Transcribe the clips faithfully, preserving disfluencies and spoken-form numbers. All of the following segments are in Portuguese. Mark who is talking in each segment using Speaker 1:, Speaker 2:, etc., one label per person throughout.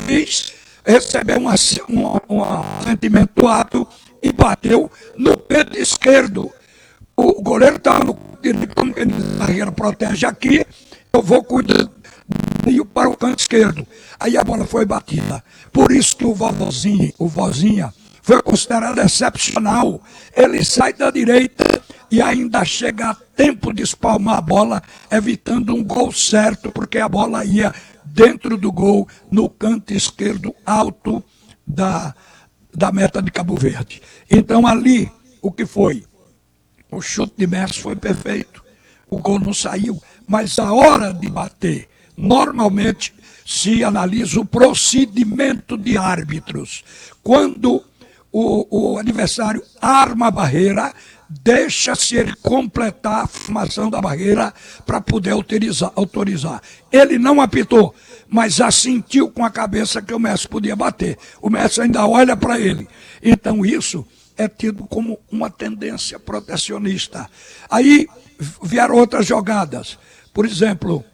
Speaker 1: juiz recebeu um, um, um assentimento ato e bateu no pé esquerdo. O goleiro estava no direito, como que a barreira protege aqui, eu vou cuidar para o canto esquerdo. Aí a bola foi batida. Por isso que o vovozinho, o vozinha, foi considerado excepcional. Ele sai da direita e ainda chega a tempo de espalmar a bola, evitando um gol certo, porque a bola ia dentro do gol, no canto esquerdo alto da, da meta de Cabo Verde. Então ali, o que foi? O chute de Messi foi perfeito, o gol não saiu, mas a hora de bater, normalmente se analisa o procedimento de árbitros. Quando o, o adversário arma a barreira, deixa-se ele completar a formação da barreira para poder autorizar, autorizar. Ele não apitou, mas assentiu com a cabeça que o Messi podia bater. O Messi ainda olha para ele. Então isso é tido como uma tendência protecionista. Aí vieram outras jogadas. Por exemplo,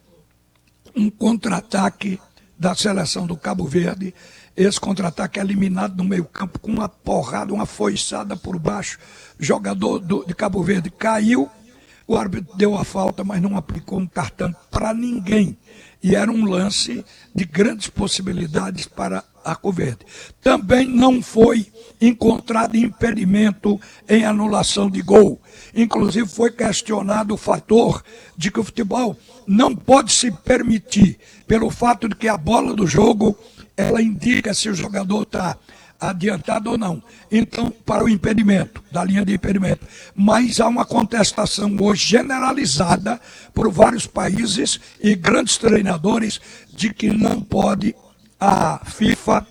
Speaker 1: um contra-ataque da seleção do Cabo Verde. Esse contra-ataque é eliminado no meio-campo com uma porrada, uma foiçada por baixo. O jogador do, de Cabo Verde caiu, o árbitro deu a falta, mas não aplicou um cartão para ninguém. E era um lance de grandes possibilidades para a Cabo Verde. Também não foi encontrado impedimento em anulação de gol. Inclusive foi questionado o fator de que o futebol não pode se permitir, pelo fato de que a bola do jogo, ela indica se o jogador está adiantado ou não. Então, para o impedimento, da linha de impedimento. Mas há uma contestação hoje generalizada por vários países e grandes treinadores de que não pode a FIFA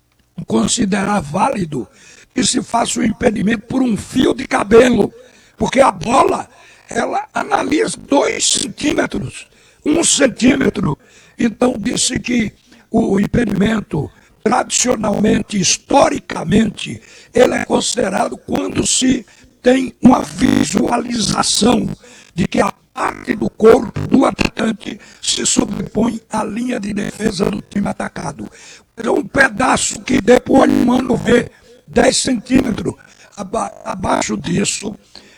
Speaker 1: considerar válido que se faça o impedimento por um fio de cabelo. Porque a bola, ela analisa dois centímetros, um centímetro. Então, disse que o impedimento, tradicionalmente, historicamente, ele é considerado quando se tem uma visualização de que a parte do corpo do atacante se sobrepõe à linha de defesa do time atacado. Então, um pedaço que dê para o olho humano ver dez centímetros. Aba- abaixo disso,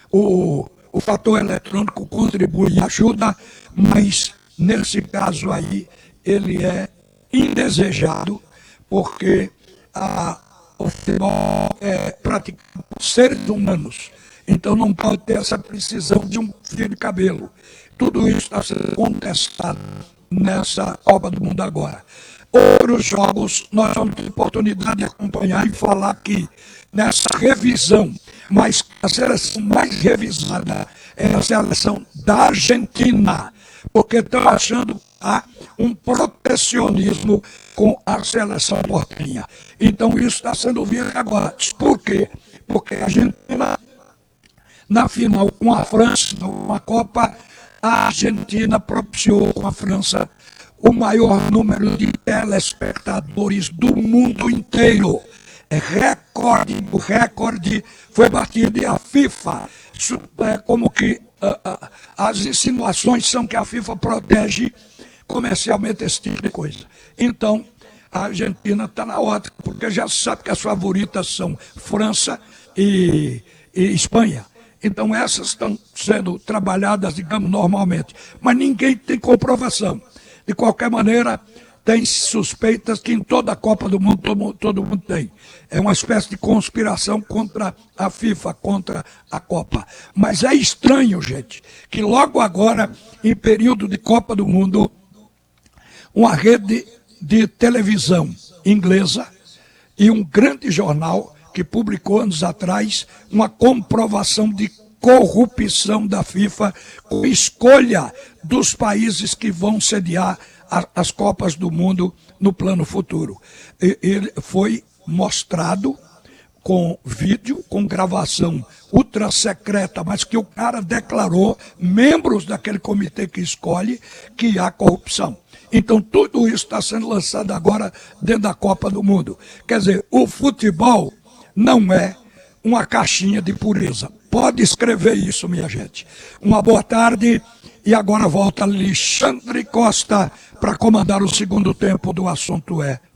Speaker 1: o, o fator eletrônico contribui e ajuda, mas nesse caso aí, ele é indesejado, porque a, o futebol é praticado por seres humanos. Então não pode ter essa precisão de um fio de cabelo. Tudo isso está sendo contestado nessa Copa do Mundo agora. Outros jogos nós vamos ter oportunidade de acompanhar e falar aqui nessa revisão, mas a seleção mais revisada é a seleção da Argentina, porque estão achando há um protecionismo com a seleção portenha. Então isso está sendo visto agora. Por quê? Porque a Argentina, na final com a França, uma Copa, a Argentina propiciou com a França o maior número de telespectadores do mundo inteiro. É recorde, o recorde foi batido e a FIFA, isso é como que uh, uh, as insinuações são que a FIFA protege comercialmente esse tipo de coisa. Então, a Argentina está na ótica, porque já se sabe que as favoritas são França e, e Espanha. Então, essas estão sendo trabalhadas, digamos, normalmente. Mas ninguém tem comprovação. De qualquer maneira, tem suspeitas que em toda a Copa do Mundo todo, mundo todo mundo tem. É uma espécie de conspiração contra a FIFA, contra a Copa. Mas é estranho, gente, que logo agora, em período de Copa do Mundo, uma rede de televisão inglesa e um grande jornal que publicou anos atrás uma comprovação de corrupção da FIFA com escolha dos países que vão sediar a, as Copas do Mundo no plano futuro. E, ele foi mostrado com vídeo, com gravação ultra secreta, mas que o cara declarou, membros daquele comitê que escolhe, que há corrupção. Então tudo isso está sendo lançado agora dentro da Copa do Mundo. Quer dizer, o futebol não é uma caixinha de pureza. Pode escrever isso, minha gente. Uma boa tarde e agora volta Alexandre Costa para comandar o segundo tempo do Assunto É